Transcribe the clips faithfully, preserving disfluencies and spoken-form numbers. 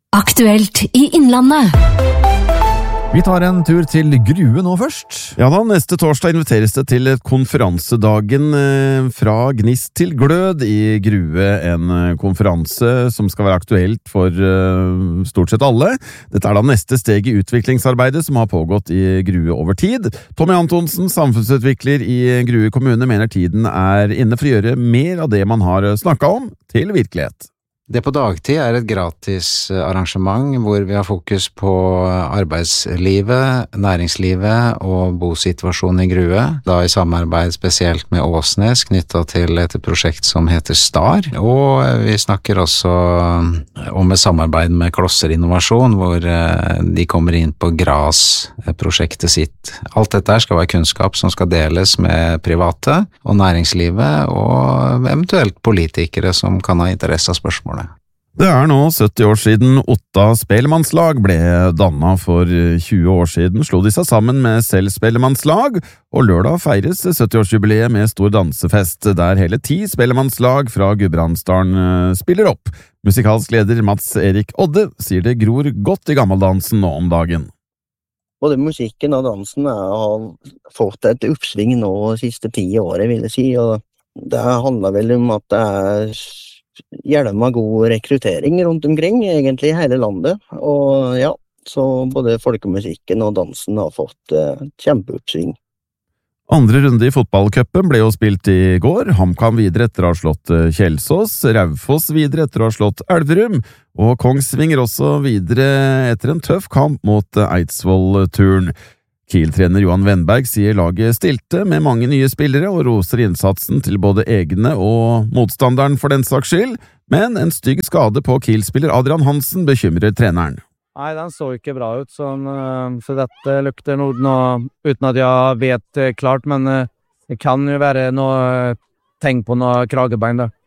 Aktuelt i Innlandet. Vi tar en tur til Grue nå først. Ja da, neste torsdag inviteres det til et konferansedagen fra gnist til glød i Grue, en konferanse som skal være aktuelt for stort sett alle. Dette er da neste steg i utviklingsarbeidet som har pågått i Grue over tid. Tommy Antonsen, samfunnsutvikler i Grue kommune, mener tiden er inne for å gjøre mer av det man har snakket om, til virkelighet. Det på dagtid er et gratis arrangement hvor vi har fokus på arbeidslivet, næringslivet og bosituasjonen i Grue, da i samarbeid spesielt med Åsnes knyttet til et prosjekt som heter STAR, og vi snakker også om et samarbeid med Klosser Innovasjon, hvor de kommer inn på GRAS-prosjektet sitt. Alt dette skal være kunnskap som skal deles med private og næringslivet, og eventuelt politikere som kan ha interesse av spørsmål. Det er nå sytti år siden Otta Spellemannslag ble dannet. For tjue år siden slo de seg sammen med Selv Spellemannslag, og lørdag feires sytti-årsjubileet med stor dansefest, der hele ti spellemannslag fra Gudbrandsdalen spiller opp. Musikalsk leder Mats Erik Odde sier det gror godt i gammeldansen nå om dagen. Både musikken og dansen har fått et oppsving nå de siste ti årene, vil jeg si, og det handler vel om at det er hjelma god rekruttering rundt omkring, egentlig i hele landet, og ja, så både folkemusikken og dansen har fått uh, kjempeoppsving. Andre runde i fotballcupen ble jo spilt i går. HamKam videre etter å ha slått Kjelsås, Raufoss videre etter å ha slått Elverum, og Kongsvinger også videre etter en tøff kamp mot Eidsvoll-Turn. Kiel-trener Johan Wennberg sier laget stilte med mange nye spillere og roser innsatsen til både egne og motstanderen for den saks skyld, men en stygg skade på Kiel-spiller Adrian Hansen bekymrer treneren. Nei, den så ikke bra ut, sånn, så dette lukter noe, noe uten at jeg vet klart, men det kan jo være noe tegn på noe kragebein da.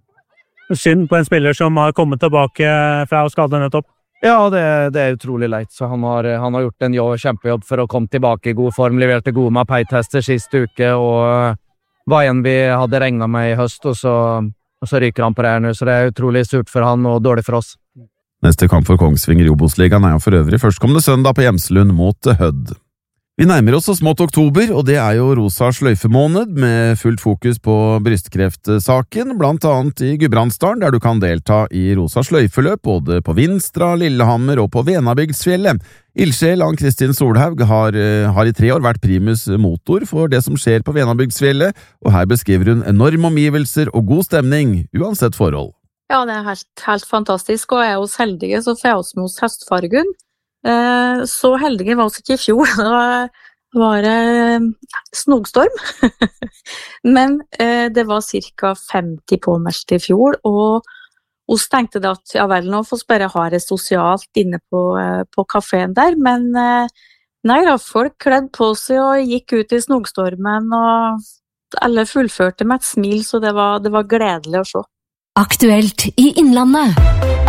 Synd på en spiller som har kommet tilbake fra å skade nettopp. Ja, det, det er utrolig leit, så han har, han har gjort en jobb, kjempejobb for å komme tilbake i god form, leverte gode mapei-tester sist uke, og var en vi hadde regnet med i høst, og så, og så ryker han på det her nå, så det er utrolig surt for han og dårlig for oss. Neste kamp for Kongsvinger i Obos-ligaen er jo for øvrig førstkommende søndag på Hjemslund mot Hødd. Vi nærmer oss så smått oktober, og det er jo rosa sløyfemåned med fullt fokus på brystkreftsaken, blant annet i Gudbrandsdalen, der du kan delta i rosa sløyfeløp både på Vinstra, Lillehammer og på Venabygdsfjellet. Ildsjel Ann-Kristin Solhaug har, har i tre år vært primus motor for det som skjer på Venabygdsfjellet, og her beskriver hun enorme omgivelser og god stemning, uansett forhold. Ja, det er helt, helt fantastisk, og er oss heldige så får oss med oss høstfargen. Eh, så heldige var oss ikke i fjor, da var det eh, snogstorm, men eh, det var cirka femti påmeldt i fjor, og oss tenkte da at ja vel, nå får vi bare ha det sosialt inne på, eh, på kaféen der, men eh, nei da, folk kledde på seg og gikk ut i snogstormen, og alle fullførte med et smil, så det var, det var gledelig å se. Aktuelt i Innlandet.